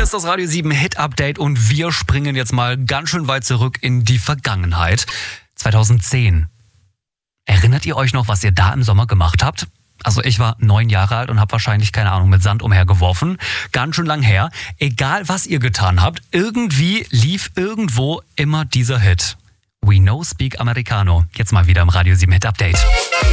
ist das Radio 7 Hit Update und wir springen jetzt mal ganz schön weit zurück in die Vergangenheit. 2010. Erinnert ihr euch noch, was ihr da im Sommer gemacht habt? Also ich war 9 Jahre alt und habe wahrscheinlich, keine Ahnung, mit Sand umhergeworfen. Ganz schön lang her. Egal, was ihr getan habt, irgendwie lief irgendwo immer dieser Hit. We Know Speak Americano. Jetzt mal wieder im Radio 7 Hit Update.